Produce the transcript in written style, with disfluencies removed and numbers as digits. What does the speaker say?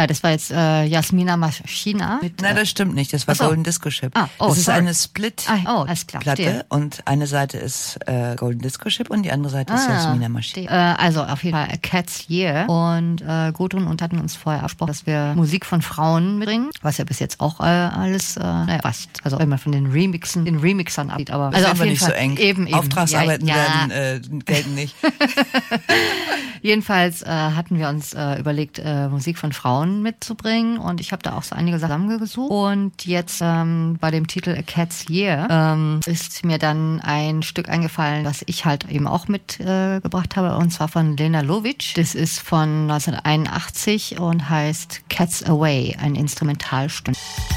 das war jetzt Jasmina Maschina. Nein, das stimmt nicht. Das war Golden Disco Ship. Das ist eine Split-Platte und eine Seite ist Golden Disco Ship und die andere Seite ist Jasmina Maschina. Also auf jeden Fall A Cat's Year. Und Gudrun und hatten uns vorher abgesprochen, dass wir Musik von Frauen mitbringen, was ja bis jetzt auch alles fast, also immer von den Remixern abgeht. Aber das also auf jeden nicht Fall so eng. Eben. Auftragsarbeiten gelten nicht. Jedenfalls hatten wir uns überlegt, Musik von Frauen mitzubringen und ich habe da auch so einige Sachen zusammengesucht und jetzt bei dem Titel A Cat's Year ist mir dann ein Stück eingefallen, was ich halt eben auch mitgebracht habe und zwar von Lena Lovic. Das ist von 1981 und heißt Cats Away, ein Instrumentalstück.